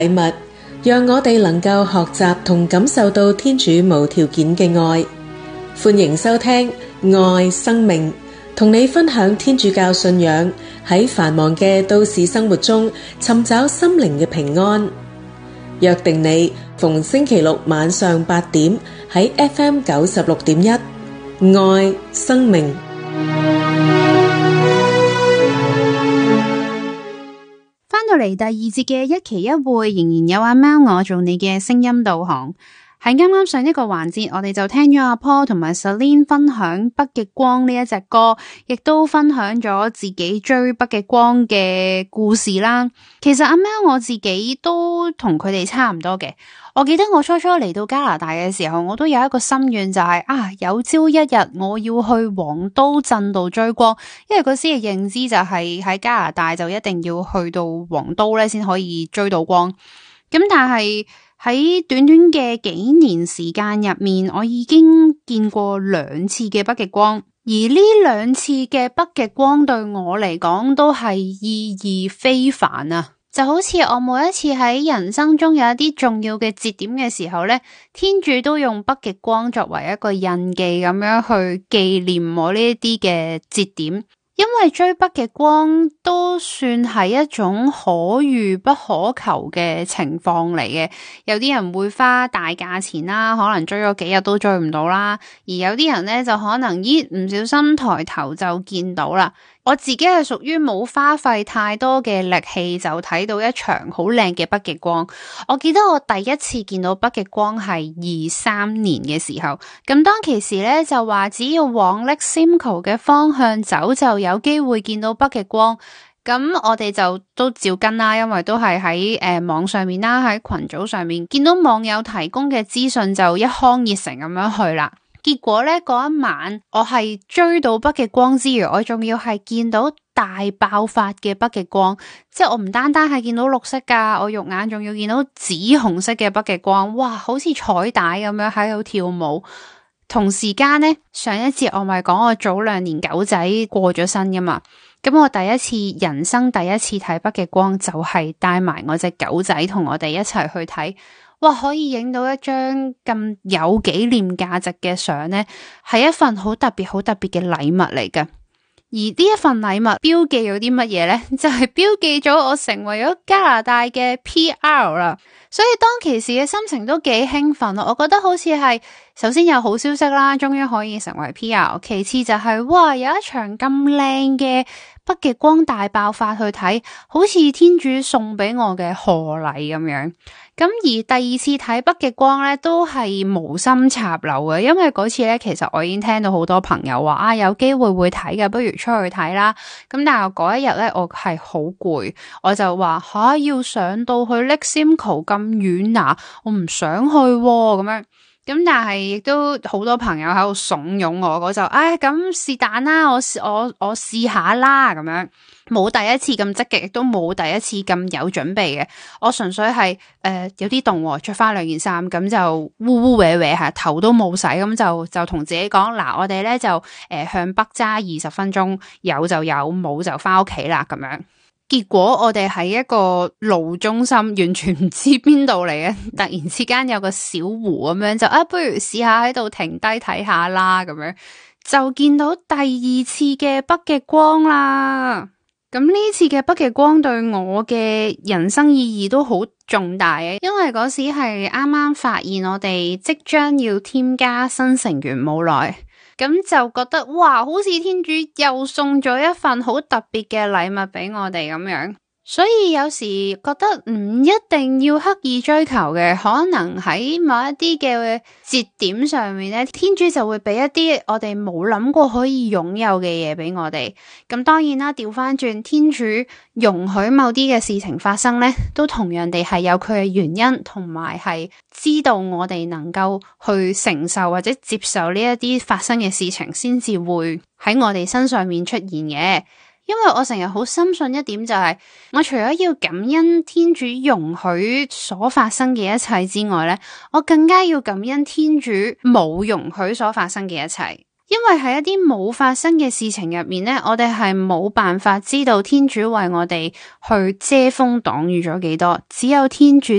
禮物，讓我哋能夠學習同感受到天主無條件嘅愛。歡迎收聽愛生命，同你分享天主教信仰喺繁忙嘅都市生活中尋找心靈嘅平安。約定你逢星期六晚上8點喺 FM 96.1愛生命。 翻到嚟第二節嘅一期一會，仍然有阿貓我做你嘅聲音導航。喺啱啱上一個環節，我哋就聽咗阿 Paul 同埋 Celine 分享北極光呢一隻歌，亦都分享咗自己追北極光嘅故事啦。其實阿貓我自己都同佢哋差唔多嘅。我記得我初初嚟到加拿大嘅時候，我都有一個心願，就係有朝一日我要去黃都鎮度追光，因為嗰時嘅認知就係喺加拿大就一定要去到黃都咧先可以追到光。咁但係喺短短嘅幾年時間入面，我已經見過2次嘅北極光，而呢2次嘅北極光對我嚟講都係意義非凡啊！就好似我每一次喺人生中有一啲重要嘅節點嘅時候呢，天主都用北極光作為一個印記咁樣去紀念我呢一啲嘅節點。因為追北極光都算係一種可遇不可求嘅情況嚟嘅，有啲人會花大價錢啦，可能追咗幾日都追唔到啦，而有啲人呢，就可能唔小心抬頭就見到啦。我自己係屬於冇花費太多嘅力氣就睇到一場好靚嘅北極光。我記得我第一次見到北極光係23年嘅時候，咁當其時咧就話只要往 Lake Simcoe 嘅方向走就有機會見到北極光。咁我哋就都照跟啦，因為都係喺網上面啦，喺群組上面見到網友提供嘅資訊就一腔熱誠咁樣去啦。結果咧嗰一晚我係追到北極光之餘，我仲要係見到大爆發嘅北極光，即係我唔單單係見到綠色噶，我肉眼仲要見到紫紅色嘅北極光，哇，好似彩帶咁樣喺度跳舞。同時間呢，上一節我咪講我早2年狗仔過咗身噶嘛，咁我人生第一次睇北極光就係帶埋我隻狗仔同我哋一齊去睇。哇！可以影到一張咁有紀念價值嘅相呢，係一份好特別嘅禮物嚟㗎。而呢一份禮物標記咗啲乜嘢呢？就係標記咗我成為咗加拿大嘅 PR 啦。所以當其時嘅心情都幾興奮咯。我覺得好似係首先有好消息啦，終於可以成為 PR。其次就係哇，有一場咁靚嘅北極光大爆發去睇，好似天主送俾我嘅賀禮咁樣。咁而第二次睇北極光咧，都係無心插柳嘅，因為嗰次咧，其實我已經聽到好多朋友話有機會睇嘅，不如出去睇啦。咁但係嗰一日咧，我係好攰，我就話要上到去 Lake Simcoe 咁遠啊，我唔想去咁樣。咁但係亦都好多朋友喺度慫恿我就咁是但啦，我試下啦咁樣。冇第一次咁積極，亦都冇第一次咁有準備嘅。我純粹係有啲凍，着翻2件衫，咁就烏烏歪歪吓，頭都冇洗，咁就同自己講嗱，我哋咧就向北揸20分鐘，有就有，冇就翻屋企啦咁樣。結果我哋喺一個路中心，完全唔知邊度嚟嘅，突然之間有個小湖咁樣，就不如試下喺度停低睇下啦咁樣，就見到第2次嘅北極光啦。咁呢次嘅北極光對我嘅人生意義都好重大嘅，因為嗰時係啱啱發現我哋即將要添加新成員冇耐，咁就覺得哇，好似天主又送咗一份好特別嘅禮物俾我哋咁樣。所以有時覺得唔一定要刻意追求嘅，可能喺某一啲嘅節點上面咧，天主就會俾一啲我哋冇諗過可以擁有嘅嘢俾我哋。咁當然啦，調翻轉，天主容許某啲嘅事情發生咧，都同樣地係有佢嘅原因，同埋係知道我哋能夠去承受或者接受呢一啲發生嘅事情，先至會喺我哋身上面出現嘅。因為我成日好深信一點就係，我除咗要感恩天主容許所發生嘅一切之外咧，我更加要感恩天主冇容許所發生嘅一切。 因為喺一啲冇發生嘅事情入面呢，我哋係冇辦法知道天主為我哋去遮風擋雨咗幾多，只有天主